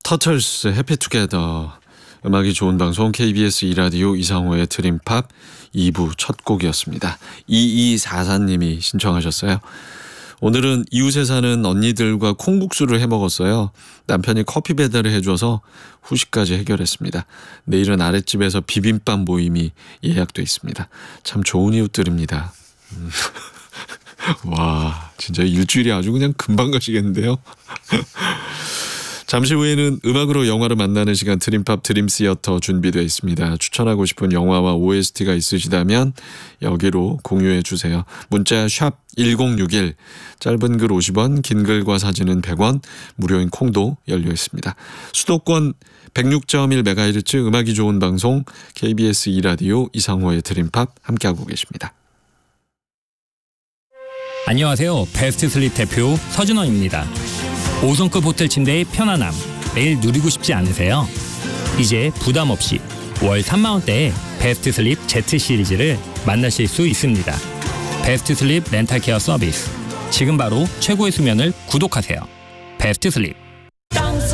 터틀스 해피투게더, 음악이 좋은 방송 KBS 2라디오 이상호의 드림팝 2부 첫 곡이었습니다. 2244님이 신청하셨어요. 오늘은 이웃에 사는 언니들과 콩국수를 해먹었어요. 남편이 커피 배달을 해줘서 후식까지 해결했습니다. 내일은 아랫집에서 비빔밥 모임이 예약돼 있습니다. 참 좋은 이웃들입니다. 와, 진짜 일주일이 아주 그냥 금방 가시겠는데요. 잠시 후에는 음악으로 영화를 만나는 시간 드림팝 드림시어터 준비되어 있습니다. 추천하고 싶은 영화와 OST가 있으시다면 여기로 공유해 주세요. 문자 샵 1061, 짧은 글 50원, 긴 글과 사진은 100원, 무료인 콩도 열려 있습니다. 수도권 106.1MHz 음악이 좋은 방송 KBS 2라디오 이상호의 드림팝 함께하고 계십니다. 안녕하세요. 베스트 슬립 대표 서준호입니다. 5성급 호텔 침대의 편안함, 매일 누리고 싶지 않으세요? 이제 부담 없이 월 3만 원대의 베스트 슬립 Z 시리즈를 만나실 수 있습니다. 베스트 슬립 렌탈 케어 서비스. 지금 바로 최고의 수면을 구독하세요. 베스트 슬립.